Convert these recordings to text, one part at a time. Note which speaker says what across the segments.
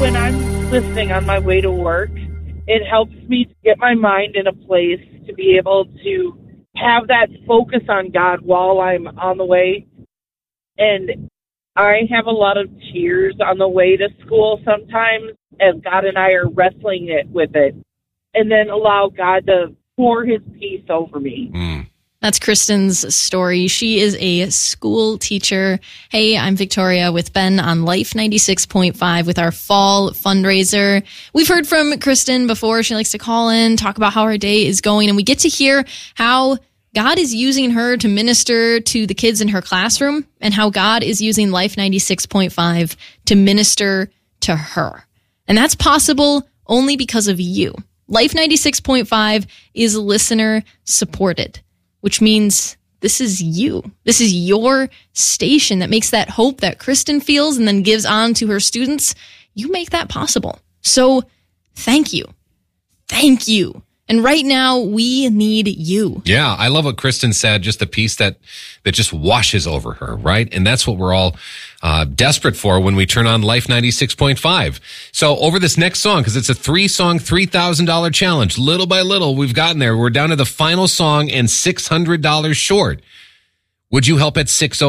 Speaker 1: when I'm listening on my way to work, it helps me to get my mind in a place to be able to have that focus on God while I'm on the way. And I have a lot of tears on the way to school sometimes, as God and I are wrestling with it, and then allow God to pour his peace over me.
Speaker 2: That's Kristen's story. She is a school teacher. Hey, I'm Victoria with Ben on Life 96.5 with our fall fundraiser. We've heard from Kristen before. She likes to call in, talk about how her day is going, and we get to hear how God is using her to minister to the kids in her classroom and how God is using Life 96.5 to minister to her. And that's possible only because of you. Life 96.5 is listener supported, which means this is you. This is your station that makes that hope that Kristen feels and then gives on to her students. You make that possible. So thank you. Thank you. And right now, we need you.
Speaker 3: Yeah, I love what Kristen said, just the peace that just washes over her, right? And that's what we're all desperate for when we turn on Life 96.5. So over this next song, because it's a 3-song, $3,000 challenge, little by little, we've gotten there. We're down to the final song and $600 short. Would you help at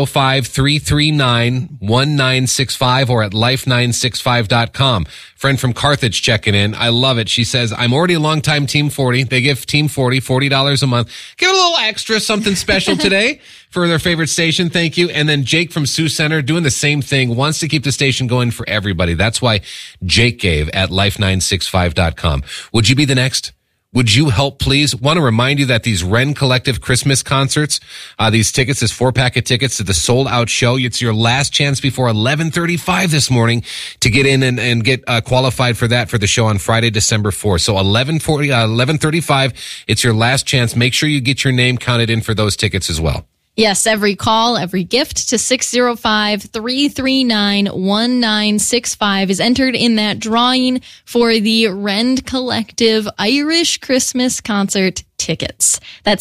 Speaker 3: 605-339-1965 or at life965.com? Friend from Carthage checking in. I love it. She says, I'm already a longtime Team 40. They give Team 40 $40 a month. Give it a little extra, something special today for their favorite station. Thank you. And then Jake from Sioux Center doing the same thing, wants to keep the station going for everybody. That's why Jake gave at life965.com. Would you be the next? Would you help, please? Want to remind you that these Wren Collective Christmas concerts, these tickets, this 4-pack of tickets to the sold-out show, it's your last chance before 11:35 this morning to get in and get qualified for that for the show on Friday, December 4th. So 11:35, it's your last chance. Make sure you get your name counted in for those tickets as well.
Speaker 2: Yes, every call, every gift to 605-339-1965 is entered in that drawing for the Wren Collective Irish Christmas Concert tickets. That's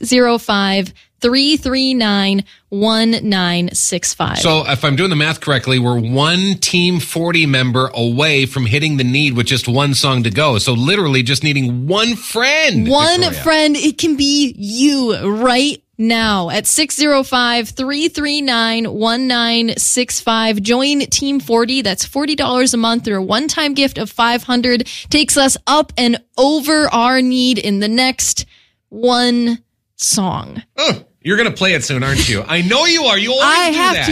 Speaker 2: 605-339-1965.
Speaker 3: So if I'm doing the math correctly, we're one Team 40 member away from hitting the need with just one song to go. So literally just needing one friend.
Speaker 2: One friend. It can be you right now at 605-339-1965. Join Team 40. That's $40 a month or a one-time gift of $500. Takes us up and over our need in the next one song.
Speaker 3: Oh, you're going to play it soon, aren't you? I know you are. You always do that.